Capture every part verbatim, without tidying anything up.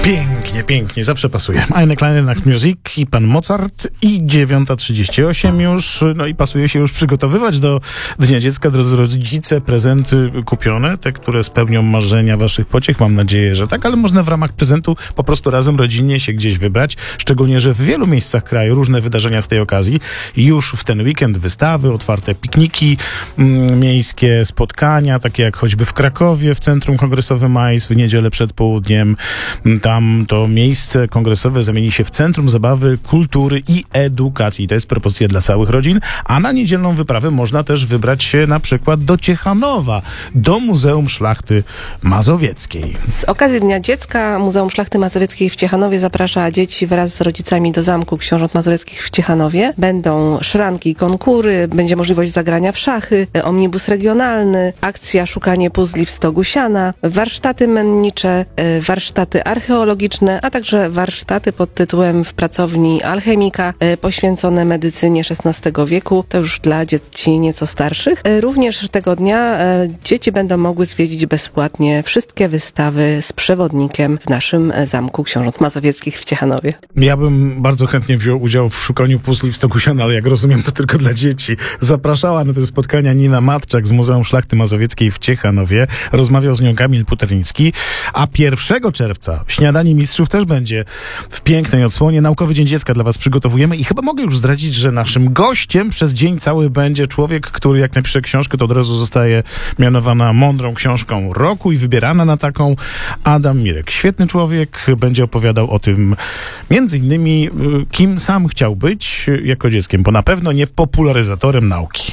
Pięknie, pięknie, zawsze pasuje. Eine kleine Nachtmusik i pan Mozart i dziewiąta trzydzieści osiem już, no i pasuje się już przygotowywać do Dnia Dziecka, drodzy rodzice, prezenty kupione, te, które spełnią marzenia waszych pociech, mam nadzieję, że tak, ale można w ramach prezentu po prostu razem rodzinnie się gdzieś wybrać, szczególnie, że w wielu miejscach kraju różne wydarzenia z tej okazji, już w ten weekend wystawy, otwarte pikniki mm, miejskie, spotkania, takie jak choćby w Krakowie, w Centrum Kongresowym Majs, w niedzielę przed południem. Tam to miejsce kongresowe zamieni się w Centrum Zabawy, Kultury i Edukacji. To jest propozycja dla całych rodzin, a na niedzielną wyprawę można też wybrać się na przykład do Ciechanowa, do Muzeum Szlachty Mazowieckiej. Z okazji Dnia Dziecka Muzeum Szlachty Mazowieckiej w Ciechanowie zaprasza dzieci wraz z rodzicami do Zamku Książąt Mazowieckich w Ciechanowie. Będą szranki i konkury, będzie możliwość zagrania w szachy, omnibus regionalny, akcja Szukanie puzli w stogu siana, warsztaty mennicze, warsztaty archeologiczne, a także warsztaty pod tytułem W pracowni alchemika poświęcone medycynie szesnastego wieku. To już dla dzieci nieco starszych. Również tego dnia dzieci będą mogły zwiedzić bezpłatnie wszystkie wystawy z przewodnikiem w naszym Zamku Książąt Mazowieckich w Ciechanowie. Ja bym bardzo chętnie wziął udział w szukaniu puzli w stogu siana, ale jak rozumiem, to tylko dla dzieci. Zapraszała na te spotkania Nina Matczak z Muzeum Szlachty Mazowieckiej w Ciechanowie. Rozmawiał z nią Kamil Puternicki, a pierwszego czerwca Śniadanie Mistrzów też będzie w pięknej odsłonie. Naukowy Dzień Dziecka dla was przygotowujemy i chyba mogę już zdradzić, że naszym gościem przez dzień cały będzie człowiek, który jak napisze książkę, to od razu zostaje mianowana mądrą książką roku i wybierana na taką. Adam Mirek. Świetny człowiek, będzie opowiadał o tym między innymi, kim sam chciał być jako dzieckiem, bo na pewno nie popularyzatorem nauki.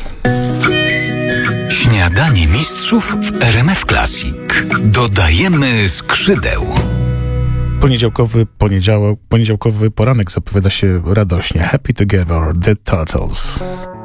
Śniadanie Mistrzów w R M F Classic. Dodajemy skrzydeł. Poniedziałkowy, poniedziałek, poniedziałkowy poranek zapowiada się radośnie. Happy Together, The Turtles.